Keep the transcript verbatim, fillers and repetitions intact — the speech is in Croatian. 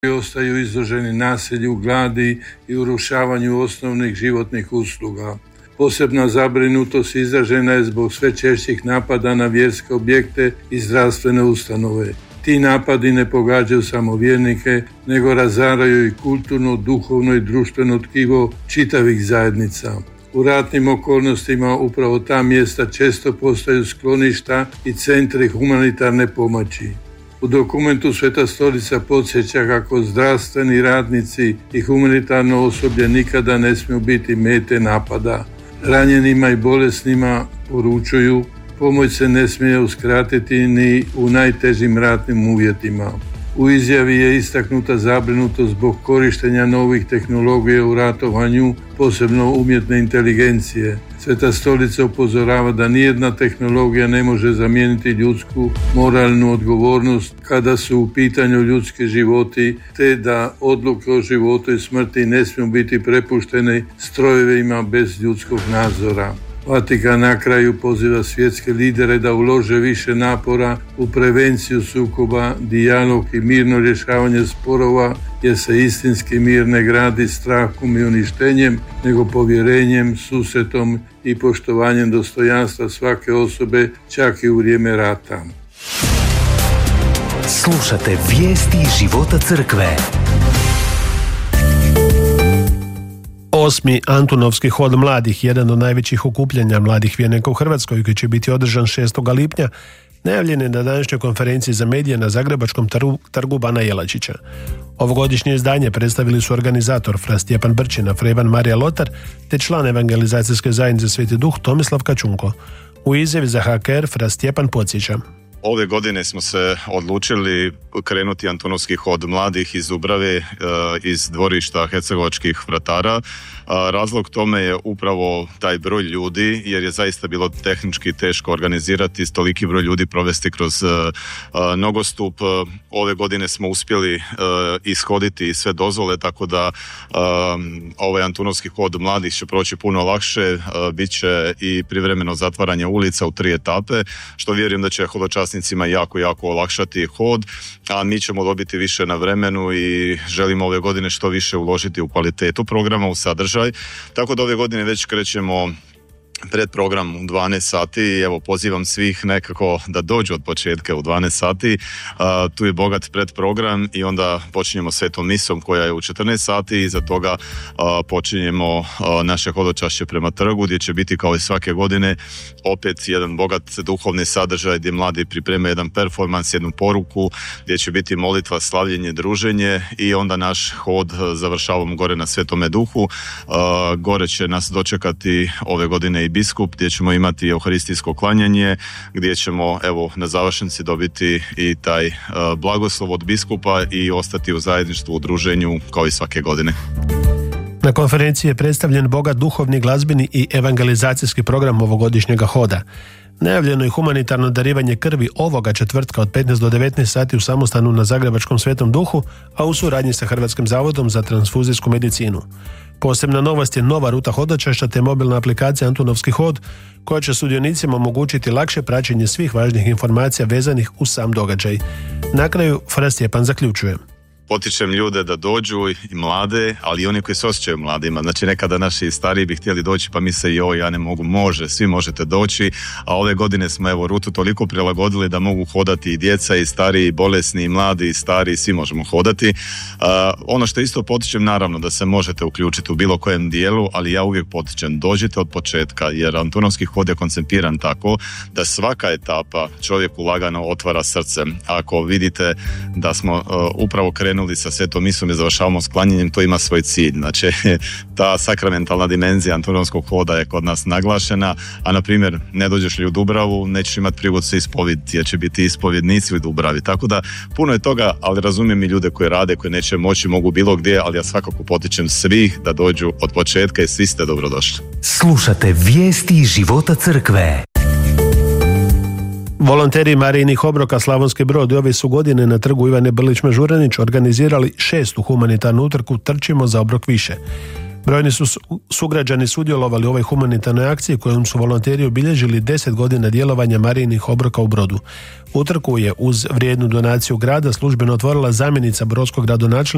ostaju izloženi nasilju, gladi i urušavanju osnovnih životnih usluga. Posebna zabrinutost izražena je zbog sve češćih napada na vjerske objekte i zdravstvene ustanove. Ti napadi ne pogađaju samo vjernike, nego razaraju i kulturno, duhovno i društveno tkivo čitavih zajednica. U ratnim okolnostima upravo ta mjesta često postaju skloništa i centri humanitarne pomoći. U dokumentu Sveta Stolica podsjeća kako zdravstveni radnici i humanitarno osoblje nikada ne smiju biti mete napada. Ranjenima i bolesnima poručuju, pomoć se ne smije uskratiti ni u najtežim ratnim uvjetima. U izjavi je istaknuta zabrinutost zbog korištenja novih tehnologija u ratovanju, posebno umjetne inteligencije. Sveta Stolica upozorava da nijedna tehnologija ne može zamijeniti ljudsku moralnu odgovornost kada su u pitanju ljudski životi, te da odluke o životu i smrti ne smiju biti prepuštene strojevima bez ljudskog nadzora. Vatikan na kraju poziva svjetske lidere da ulože više napora u prevenciju sukoba, dijalog i mirno rješavanje sporova, jer se istinski mir ne gradi strahom i uništenjem, nego povjerenjem, susretom i poštovanjem dostojanstva svake osobe, čak i u vrijeme rata. Slušate vijesti života crkve. Osmi Antunovski hod mladih, jedan od najvećih okupljanja mladih vjernika u Hrvatskoj, koji će biti održan šestog lipnja, najavljen je na današnjoj konferenciji za medije na Zagrebačkom trgu Bana Jelačića. Ovogodišnje izdanje predstavili su organizator Fra Stjepan Brčina, Fra Ivan Marija Lotar, te član evangelizacijske zajednice Sveti Duh Tomislav Kačunko. U izjavi za H K R Fra Stjepan podsjeća: Ove godine smo se odlučili krenuti Antunovski hod mladih iz Dubrave, iz dvorišta hercegovačkih vratara. Razlog tome je upravo taj broj ljudi, jer je zaista bilo tehnički teško organizirati toliki broj ljudi provesti kroz nogostup. Ove godine smo uspjeli ishoditi sve dozvole, tako da ovaj Antunovski hod mladih će proći puno lakše. Biće i privremeno zatvaranje ulica u tri etape, što vjerujem da će hodočasnicima jako, jako olakšati hod, a mi ćemo dobiti više na vremenu i želimo ove godine što više uložiti u kvalitetu programa, u sadržaj. Tako da ove godine već krećemo pred program u dvanaest sati i evo pozivam svih nekako da dođu od početka u dvanaest sati. Uh, tu je bogat predprogram i onda počinjemo svetom misom koja je u četrnaest sati i iza toga uh, počinjemo uh, naše hodočašće prema trgu, gdje će biti kao i svake godine opet jedan bogat duhovni sadržaj gdje mladi pripreme jedan performans, jednu poruku, gdje će biti molitva, slavljenje, druženje i onda naš hod završavamo gore na Svetome Duhu. Uh, gore će nas dočekati ove godine i biskup, gdje ćemo imati euharistijsko klanjanje, gdje ćemo evo na završnici dobiti i taj uh, blagoslov od biskupa i ostati u zajedništvu, u druženju kao i svake godine. Na konferenciji je predstavljen bogat duhovni, glazbeni i evangelizacijski program ovogodišnjega hoda. Najavljeno je humanitarno darivanje krvi ovoga četvrtka od petnaest do devetnaest sati u samostanu na Zagrebačkom Svetom Duhu, a u suradnji sa Hrvatskim zavodom za transfuzijsku medicinu. Posebna novost je nova ruta hodočašća te mobilna aplikacija Antunovski hod, koja će sudionicima omogućiti lakše praćenje svih važnih informacija vezanih uz sam događaj. Na kraju Fra Stjepan zaključuje: Potičem ljude da dođu i mlade, ali i oni koji se osjećaju mladima. Znači nekada naši stariji bi htjeli doći pa misle joj ja ne mogu, može, svi možete doći, a ove godine smo evo rutu toliko prilagodili da mogu hodati i djeca i stariji, i bolesni, i mladi, i stari, svi možemo hodati. Uh, ono što isto potičem, naravno da se možete uključiti u bilo kojem dijelu, ali ja uvijek potičem, dođite od početka, jer Antunovski hod je koncipiran tako da svaka etapa čovjeku lagano otvara srce. Ako vidite da smo uh, upravo krenuli sa svetom misom i završavamo s klanjanjem, to ima svoj cilj. Znači, ta sakramentalna dimenzija Antunovskog hoda je kod nas naglašena, a na primjer, ne dođeš li u Dubravu, nećeš imati prigod se ispovjediti, jer će biti ispovjednici u Dubravi. Tako da, puno je toga, ali razumijem i ljude koji rade, koji neće moći, mogu bilo gdje, ali ja svakako potičem svih da dođu od početka i svi ste dobrodošli. Slušate vijesti života crkve. Volonteri Marijinih obroka Slavonski Brod i ove su godine na trgu Ivane Brlić-Mežuranić organizirali šestu humanitarnu utrku Trčimo za obrok više. Brojni su sugrađani sudjelovali u ovoj humanitarnoj akciji kojom su volonteri obilježili deset godina djelovanja Marijinih obroka u Brodu. Utrku je uz vrijednu donaciju grada službeno otvorila zamjenica brodskog gradonačelnika